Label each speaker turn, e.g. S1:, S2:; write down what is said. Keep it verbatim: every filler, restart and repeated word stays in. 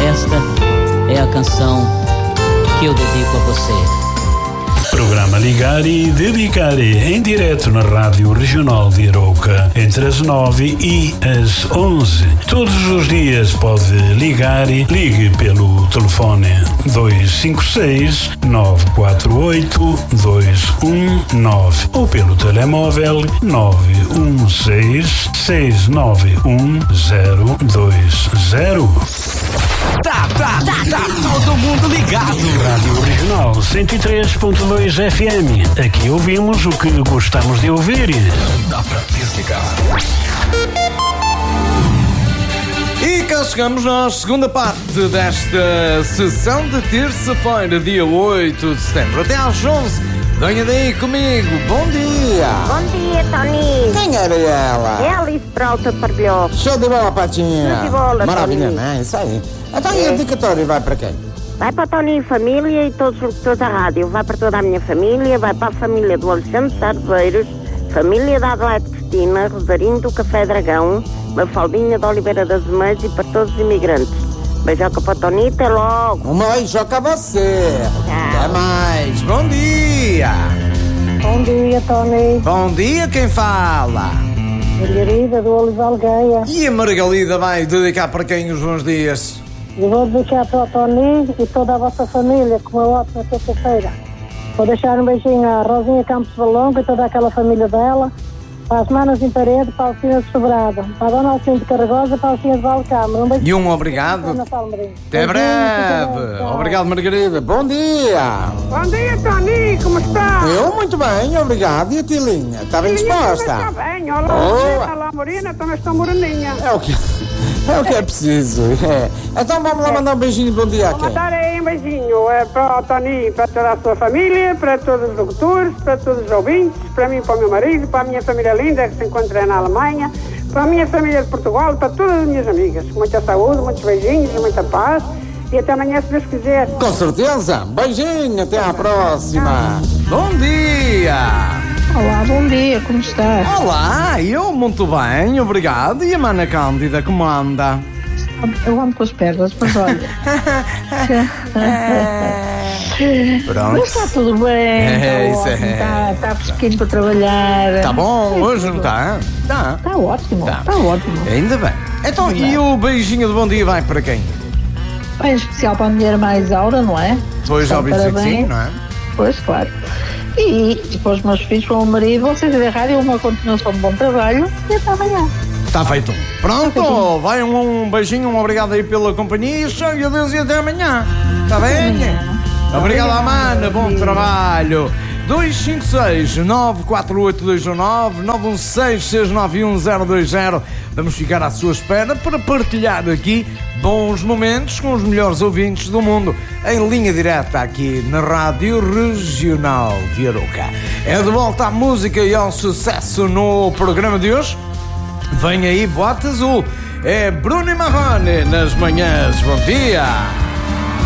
S1: Esta é a canção que eu dedico a você.
S2: Programa Ligar e Dedicar em direto na Rádio Regional de Arouca, entre as nove e as onze. Todos os dias pode ligar e ligue pelo telefone dois cinco seis, nove quatro oito, dois um nove ou pelo telemóvel nove um seis, seis nove um zero dois zero.
S3: Tá, tá, tá, tá todo mundo ligado.
S2: Rádio Regional cento e três ponto dois F M. Aqui ouvimos o que gostamos de ouvir.
S3: Dá pra desligar.
S4: E cá chegamos à segunda parte desta sessão de terça-feira, dia oito de setembro. Até às onze. Venha daí comigo. Bom dia.
S5: Bom dia, Tony.
S4: Quem era ela?
S5: É a Alice Peralta Parbilhó.
S4: Show de bola, Patinha.
S5: Show de bola,
S4: maravilha,
S5: Tony.
S4: né? Isso aí. Então,
S5: É.
S4: e a dedicatória vai para quem?
S5: Vai para Tony e família e todos os locutores da rádio. Vai para toda a minha família, vai para a família do Alexandre Sardeiros, família da Adelaide Cristina, Rosarinho do Café Dragão, Mafaldinha de Oliveira das Mães e para todos os imigrantes. Beijoca para Tony, até logo.
S4: Uma beijoca a você.
S5: Tchau.
S4: Até mais. Bom dia.
S6: Bom dia, Tony.
S4: Bom dia, quem fala?
S6: Margarida do Olival Gaia.
S4: E a Margalida vai dedicar para quem os bons dias?
S6: E vou deixar para o Tony e toda a vossa família com uma ótima terça-feira. Vou deixar um beijinho à Rosinha Campos Valongo e toda aquela família dela. Para as Manas em Parede, para a Alcina de Sobrado. Para a Dona Alcina de Caragosa, para a Alcina de Valcâmara. Um beijinho.
S4: E um obrigado. Até breve. Obrigado, Margarida. Bom dia.
S6: Bom dia, Tony. Como está?
S4: Eu muito bem, obrigado. E a Tilinha? Está bem disposta?
S6: Está bem. Olá,
S4: Boa.
S6: olá, Morena. Também estou moreninha.
S4: É o que é, o que é preciso. É. Então vamos lá mandar um beijinho de bom dia a
S6: Vou
S4: quem?
S6: mandar aí um beijinho é, para o Tony, para toda a sua família, para todos os locutores, para todos os ouvintes, para mim, para o meu marido, para a minha família linda que se encontra na Alemanha, para a minha família de Portugal, para todas as minhas amigas. Muita saúde, muitos beijinhos, muita paz e até amanhã, se Deus quiser.
S4: Com certeza. Beijinho, até à próxima. Bom dia.
S6: Olá, bom dia, como está?
S4: Olá, eu muito bem, obrigado. E a Mana Cândida, como anda?
S6: Eu ando com as pernas, mas olha.
S4: Pronto.
S6: Mas está tudo bem,
S4: É,
S6: está
S4: isso
S6: ótimo,
S4: é.
S6: está, está fresquinho para trabalhar.
S4: Tá bom, hoje não está? Tá.
S6: Está ótimo,
S4: Tá.
S6: está ótimo.
S4: Ainda bem. Então, e o beijinho de bom dia vai para quem?
S6: Bem especial para a mulher mais Aura, não é?
S4: Pois,
S6: Então,
S4: óbvio que
S6: parabéns.
S4: sim, não é?
S6: Pois, claro. E, e para os meus filhos, para o meu marido, vocês da rádio, uma continuação de bom trabalho e até amanhã.
S4: Está feito. Pronto, vai um, um beijinho, um obrigado aí pela companhia. Tchau e adeus e até amanhã. Está bem? Obrigado, Amanda. Bom trabalho. dois cinco seis, nove quatro oito dois um nove, nove um seis, seis nove um zero dois zero. Vamos ficar à sua espera para partilhar aqui bons momentos com os melhores ouvintes do mundo em linha direta aqui na Rádio Regional de Arouca. É de volta à música e ao sucesso no programa de hoje. Vem aí, Bota Azul. É Bruno e Marrone nas manhãs. Bom dia.